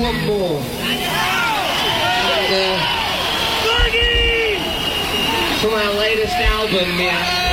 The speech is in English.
want more. And, from our latest album, yeah.